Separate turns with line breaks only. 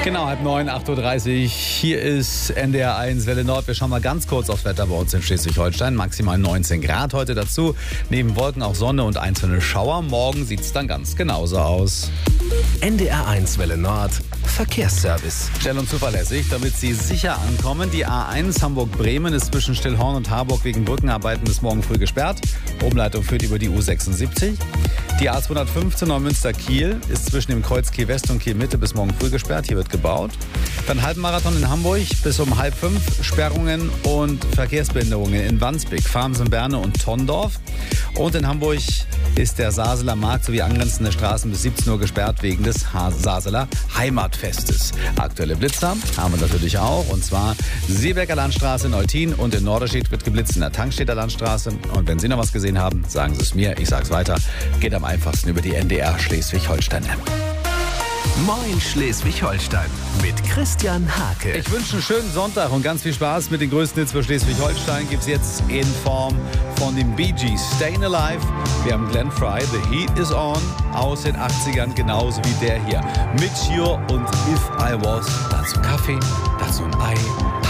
Genau, 8:30, 8:30 Uhr. Hier ist NDR 1 Welle Nord. Wir schauen mal ganz kurz aufs Wetter bei uns in Schleswig-Holstein. Maximal 19 Grad heute dazu. Neben Wolken auch Sonne und einzelne Schauer. Morgen sieht es dann ganz genauso aus.
NDR 1 Welle Nord. Verkehrsservice.
Schnell und zuverlässig, damit Sie sicher ankommen. Die A1 Hamburg-Bremen ist zwischen Stillhorn und Harburg wegen Brückenarbeiten bis morgen früh gesperrt. Umleitung führt über die U76. Die A215 Neumünster-Kiel ist zwischen dem Kreuz Kiel West und Kiel Mitte bis morgen früh gesperrt. Hier wird gebaut. Dann Halbmarathon in Hamburg bis um 4:30. Sperrungen und Verkehrsbehinderungen in Wandsbek, Farmsen, Berne und Tondorf. Und in Hamburg ist der Saseler Markt sowie angrenzende Straßen bis 17 Uhr gesperrt wegen des Saseler Heimatfestes. Aktuelle Blitzer haben wir natürlich auch. Und zwar Seeberger Landstraße in Eutin und in Norderstedt wird geblitzt in der Tankstädter Landstraße. Und wenn Sie noch was gesehen haben, sagen Sie es mir. Ich sage es weiter. Geht am einfachsten über die NDR Schleswig-Holstein-App.
Moin Schleswig-Holstein mit Christian Hake.
Ich wünsche einen schönen Sonntag und ganz viel Spaß mit den größten Hits für Schleswig-Holstein. Gibt es jetzt in Form von den Bee Gees, Stayin' Alive. Wir haben Glenn Frey, The Heat Is On, aus den 80ern, genauso wie der hier. Mit Cure und If I Was. Dazu Kaffee, dazu ein Ei.